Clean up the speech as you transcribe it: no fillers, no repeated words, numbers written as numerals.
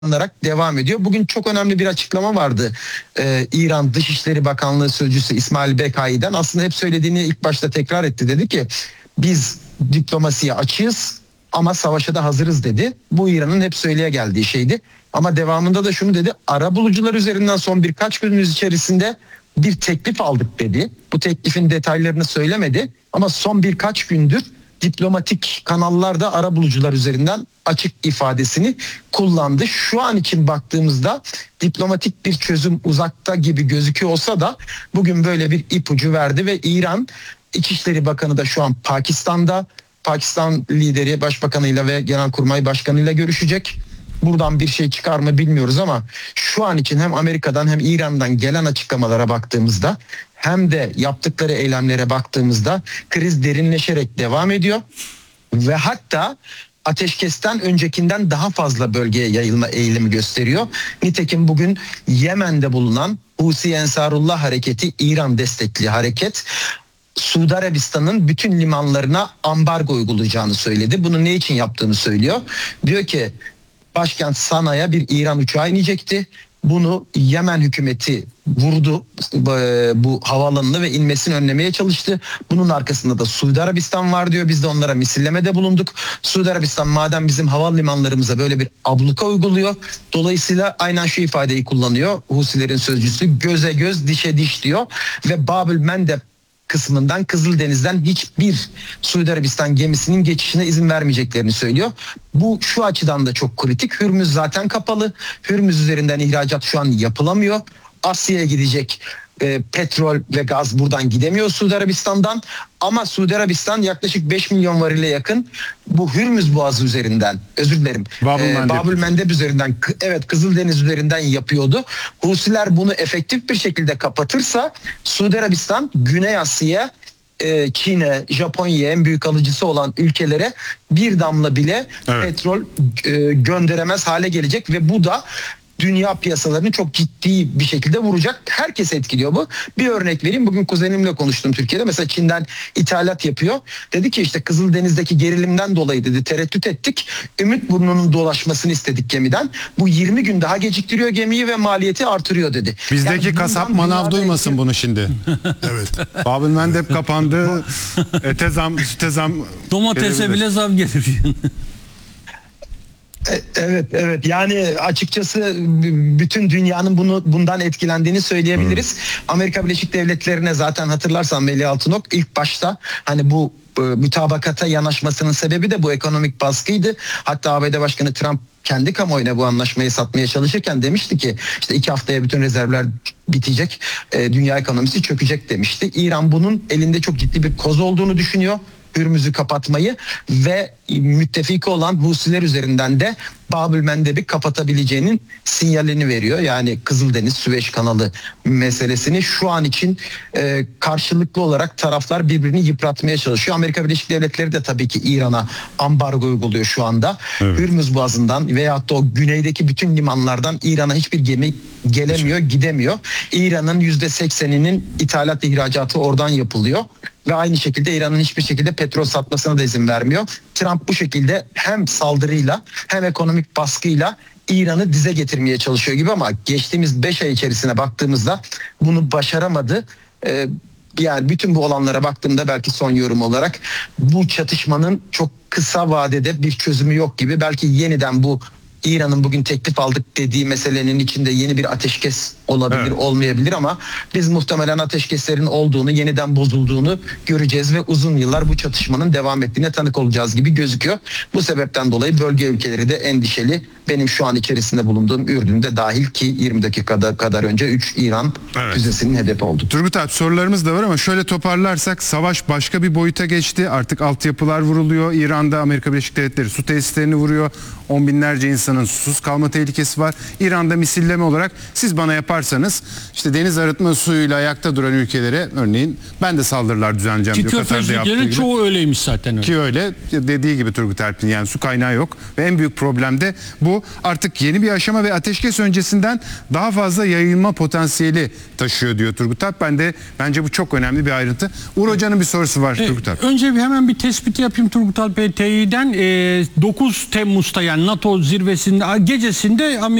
alınarak devam ediyor. Bugün çok önemli bir açıklama vardı. İran Dışişleri Bakanlığı Sözcüsü İsmail Bekai'den. Aslında hep söylediğini ilk başta tekrar etti. Dedi ki biz diplomasiye açığız ama savaşa da hazırız dedi. Bu İran'ın hep söyleye geldiği şeydi. Ama devamında da şunu dedi. Arabulucular üzerinden son birkaç günümüz içerisinde bir teklif aldık dedi. Bu teklifin detaylarını söylemedi ama son birkaç gündür diplomatik kanallarda arabulucular üzerinden açık ifadesini kullandı. Şu an için baktığımızda diplomatik bir çözüm uzakta gibi gözüküyor olsa da bugün böyle bir ipucu verdi ve İran İçişleri Bakanı da şu an Pakistan'da. Pakistan lideri başbakanıyla ve Genelkurmay Başkanıyla görüşecek. Buradan bir şey çıkar mı bilmiyoruz ama şu an için hem Amerika'dan hem İran'dan gelen açıklamalara baktığımızda hem de yaptıkları eylemlere baktığımızda kriz derinleşerek devam ediyor ve hatta ateşkesten öncekinden daha fazla bölgeye yayılma eğilimi gösteriyor. Nitekim bugün Yemen'de bulunan Husi Ensarullah hareketi, İran destekli hareket, Suudi Arabistan'ın bütün limanlarına ambargo uygulayacağını söyledi. Bunu ne için yaptığını söylüyor. Diyor ki başkent Sana'ya bir İran uçağı inecekti. Bunu Yemen hükümeti vurdu, bu havaalanını ve inmesini önlemeye çalıştı. Bunun arkasında da Suudi Arabistan var diyor. Biz de onlara misillemede bulunduk. Suudi Arabistan madem bizim havalimanlarımıza böyle bir abluka uyguluyor. Dolayısıyla aynen şu ifadeyi kullanıyor. Husilerin sözcüsü göze göz dişe diş diyor. Ve Babül Mendeb kısmından Kızıldeniz'den hiçbir Suudi Arabistan gemisinin geçişine izin vermeyeceklerini söylüyor. Bu şu açıdan da çok kritik. Hürmüz zaten kapalı. Hürmüz üzerinden ihracat şu an yapılamıyor. Asya'ya gidecek petrol ve gaz buradan gidemiyor Suudi Arabistan'dan. Ama Suudi Arabistan yaklaşık 5 milyon varile yakın bu Hürmüz Boğazı üzerinden, özür dilerim, Babül Mendeb üzerinden, evet, Kızıldeniz üzerinden yapıyordu. Husiler bunu efektif bir şekilde kapatırsa Suudi Arabistan Güney Asya'ya, Çin'e, Japonya'ya, en büyük alıcısı olan ülkelere bir damla bile petrol gönderemez hale gelecek ve bu da dünya piyasalarını çok ciddi bir şekilde vuracak. Herkes etkiliyor bu. Bir örnek vereyim. Bugün kuzenimle konuştum Türkiye'de. Mesela Çin'den ithalat yapıyor. Dedi ki işte Kızıldeniz'deki gerilimden dolayı dedi tereddüt ettik. Ümitburnu'nun dolaşmasını istedik gemiden. Bu 20 gün daha geciktiriyor gemiyi ve maliyeti artırıyor dedi. Bizdeki yani kasap manav duymasın bunu şimdi. Evet. Babül Mendeb kapandı. Ete zam, süte zam. Domatese bile zam gelir. Evet yani açıkçası bütün dünyanın bundan etkilendiğini söyleyebiliriz. Amerika Birleşik Devletleri'ne zaten hatırlarsan Melih Altınok ilk başta hani bu mütabakata yanaşmasının sebebi de bu ekonomik baskıydı. Hatta ABD Başkanı Trump kendi kamuoyuna bu anlaşmayı satmaya çalışırken demişti ki işte 2 haftaya bütün rezervler bitecek, dünya ekonomisi çökecek demişti. İran bunun elinde çok ciddi bir koz olduğunu düşünüyor. Hürmüz'ü kapatmayı ve müttefiki olan Husiler üzerinden de Babül Mendeb'i kapatabileceğinin sinyalini veriyor. Yani Kızıldeniz, Süveyş kanalı meselesini şu an için karşılıklı olarak taraflar birbirini yıpratmaya çalışıyor. Amerika Birleşik Devletleri de tabii ki İran'a ambargo uyguluyor şu anda. Evet. Hürmüz Boğazı'ndan veyahut da o güneydeki bütün limanlardan İran'a hiçbir gemi gelemiyor, gidemiyor. İran'ın %80'inin ithalat ihracatı oradan yapılıyor. Ve aynı şekilde İran'ın hiçbir şekilde petrol satmasına da izin vermiyor. Trump bu şekilde hem saldırıyla hem ekonomik baskıyla İran'ı dize getirmeye çalışıyor gibi ama geçtiğimiz 5 ay içerisine baktığımızda bunu başaramadı. Yani bütün bu olanlara baktığımda belki son yorum olarak bu çatışmanın çok kısa vadede bir çözümü yok gibi. Belki yeniden bu İran'ın bugün teklif aldık dediği meselenin içinde yeni bir ateşkes olabilir, olmayabilir ama biz muhtemelen ateşkeslerin olduğunu, yeniden bozulduğunu göreceğiz ve uzun yıllar bu çatışmanın devam ettiğine tanık olacağız gibi gözüküyor. Bu sebepten dolayı bölge ülkeleri de endişeli. Benim şu an içerisinde bulunduğum Ürdün'de dahil ki 20 dakika kadar önce 3 İran füzesinin hedefi oldu. Turgut abi sorularımız da var ama şöyle toparlarsak savaş başka bir boyuta geçti. Artık altyapılar vuruluyor. İran'da Amerika Birleşik Devletleri su tesislerini vuruyor. 10 binlerce insanın susuz kalma tehlikesi var. İran'da misilleme olarak siz bana yaparsanız işte deniz arıtma suyuyla ayakta duran ülkelere örneğin ben de saldırılar düzenleyeceğim ki diyor. Katar'da yaptığı gibi. çoğu öyleymiş zaten. Öyle. Ki öyle dediği gibi Turgut Alp'in yani su kaynağı yok ve en büyük problem de bu bu artık yeni bir aşama ve ateşkes öncesinden daha fazla yayılma potansiyeli taşıyor diyor Turgut Alp. Bence bu çok önemli bir ayrıntı. Uğur Hoca'nın bir sorusu var Turgut Alp. Önce hemen bir tespiti yapayım Turgut Alp Tİ'den. 9 Temmuz'da yani NATO zirvesinde gecesinde